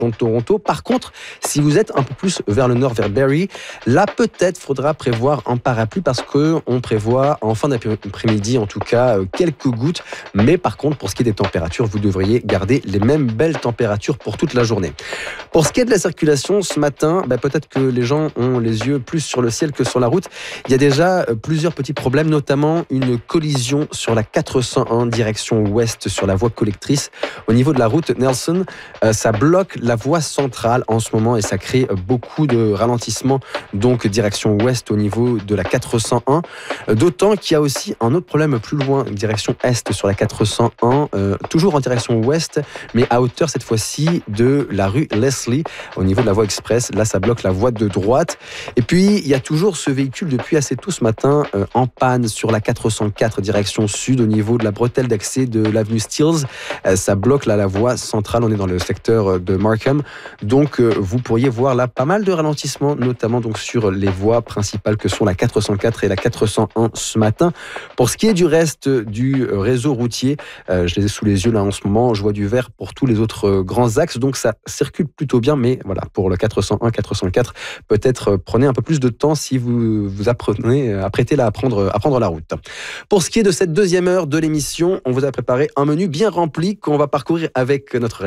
de Toronto. Par contre, si vous êtes un peu plus vers le nord, vers Barrie, là peut-être faudra prévoir un parapluie parce qu'on prévoit en fin d'après-midi en tout cas quelques gouttes. Mais par contre, pour ce qui est des températures, vous devriez garder les mêmes belles températures pour toute la journée. Pour ce qui est de la circulation, ce matin, peut-être que les gens ont les yeux plus sur le ciel que sur la route. Il y a déjà plusieurs petits problèmes, notamment une collision sur la 401 direction ouest sur la voie collectrice. Au niveau de la route Nelson, ça bloque la voie centrale en ce moment et ça crée beaucoup de ralentissements, donc direction ouest au niveau de la 401. D'autant qu'il y a aussi un autre problème plus loin, direction est sur la 401, toujours en direction ouest, mais à hauteur cette fois-ci de la rue Leslie, au niveau de la voie express. Là, ça bloque la voie de droite. Et puis, il y a toujours ce véhicule depuis assez tôt ce matin en panne sur la 404 direction sud, au niveau de la bretelle d'accès de l'avenue Steeles. Ça bloque là la voie centrale. On est dans le secteur de Markham. Donc, vous pourriez voir là pas mal de ralentissements, notamment donc sur les voies principales que sont la 404 et la 401 ce matin. Pour ce qui est du reste du réseau routier, je les ai sous les yeux là en ce moment. Je vois du vert pour tous les autres grands axes. Donc, ça circule plutôt bien. Mais voilà, pour le 401, 404, peut-être prenez un peu plus de temps si vous vous apprêtez là à prendre la route. Pour ce qui est de cette deuxième heure de l'émission, on vous a préparé un menu bien rempli qu'on va parcourir avec notre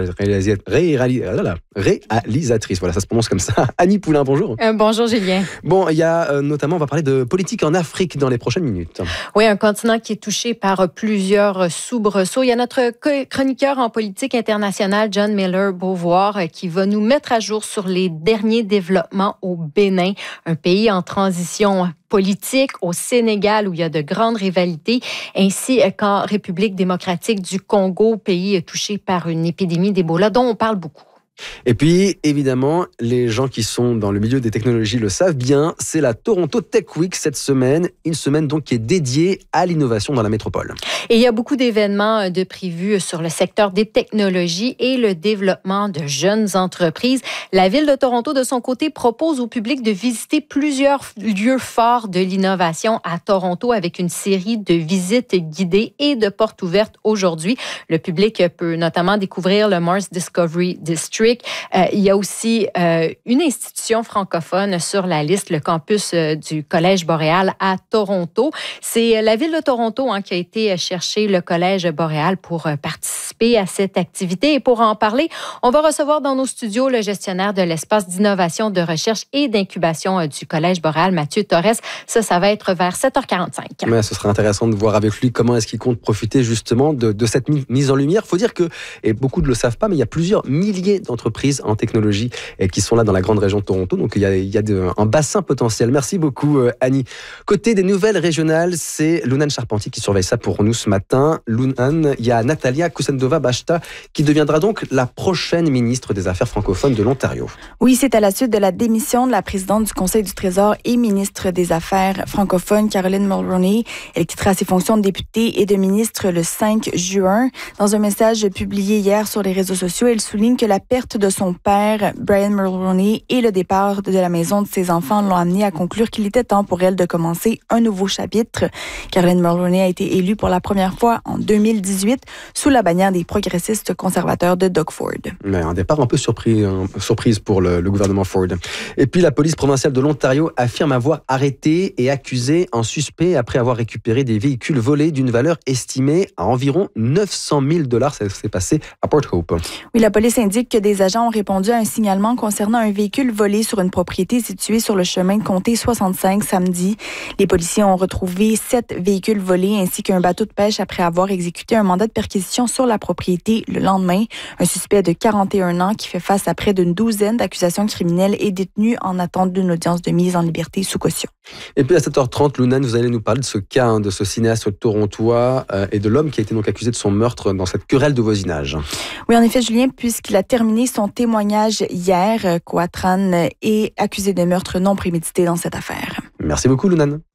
réalisatrice. Voilà, ça se prononce comme ça. Annie Poulain, bonjour. Bonjour Julien. Bon, il y a notamment, on va parler de politique en Afrique dans les prochaines minutes. Oui, un continent qui est touché par plusieurs soubresauts. Il y a notre chroniqueur en politique internationale, John Miller-Beauvoir, qui va nous mettre à jour sur les derniers développements au Bénin, un pays en transition politique, au Sénégal où il y a de grandes rivalités, ainsi qu'en République démocratique du Congo, pays touché par une épidémie d'Ebola dont on parle beaucoup. Et puis, évidemment, les gens qui sont dans le milieu des technologies le savent bien, c'est la Toronto Tech Week cette semaine, une semaine donc qui est dédiée à l'innovation dans la métropole. Et il y a beaucoup d'événements de prévus sur le secteur des technologies et le développement de jeunes entreprises. La ville de Toronto, de son côté, propose au public de visiter plusieurs lieux forts de l'innovation à Toronto avec une série de visites guidées et de portes ouvertes aujourd'hui. Le public peut notamment découvrir le Mars Discovery District. Il y a aussi une institution francophone sur la liste, le campus du Collège Boréal à Toronto. C'est la ville de Toronto qui a été chercher le Collège Boréal pour participer à cette activité. Et pour en parler, on va recevoir dans nos studios le gestionnaire de l'espace d'innovation, de recherche et d'incubation du Collège Boréal, Mathieu Torres. Ça va être vers 7h45. Mais ce sera intéressant de voir avec lui comment est-ce qu'il compte profiter justement de cette mise en lumière. Il faut dire que, et beaucoup ne le savent pas, mais il y a plusieurs milliers d'entreprises en technologie qui sont là dans la grande région de Toronto. Donc, il y a un bassin potentiel. Merci beaucoup, Annie. Côté des nouvelles régionales, c'est Lunan Charpentier qui surveille ça pour nous ce matin. Lunan, il y a Natalia Kusendova-Bashta qui deviendra donc la prochaine ministre des Affaires francophones de l'Ontario. Oui, c'est à la suite de la démission de la présidente du Conseil du Trésor et ministre des Affaires francophones, Caroline Mulroney. Elle quittera ses fonctions de députée et de ministre le 5 juin. Dans un message publié hier sur les réseaux sociaux, elle souligne que la perte de son père, Brian Mulroney, et le départ de la maison de ses enfants l'ont amené à conclure qu'il était temps pour elle de commencer un nouveau chapitre. Caroline Mulroney a été élue pour la première fois en 2018 sous la bannière des progressistes conservateurs de Doug Ford. Mais un départ un peu surprise pour le gouvernement Ford. Et puis la police provinciale de l'Ontario affirme avoir arrêté et accusé un suspect après avoir récupéré des véhicules volés d'une valeur estimée à environ 900 000 $. Ça s'est passé à Port Hope. Oui, la police indique que des agents ont répondu à un signalement concernant un véhicule volé sur une propriété située sur le chemin de Comté 65 samedi. Les policiers ont retrouvé 7 véhicules volés ainsi qu'un bateau de pêche après avoir exécuté un mandat de perquisition sur la propriété le lendemain. Un suspect de 41 ans qui fait face à près d'une douzaine d'accusations criminelles est détenu en attente d'une audience de mise en liberté sous caution. Et puis à 7h30, Lunan, vous allez nous parler de ce cas de ce cinéaste torontois et de l'homme qui a été donc accusé de son meurtre dans cette querelle de voisinage. Oui, en effet, Julien, puisqu'il a terminé son témoignage hier, Coatran est accusé de meurtre non prémédité dans cette affaire. Merci beaucoup, Lunan.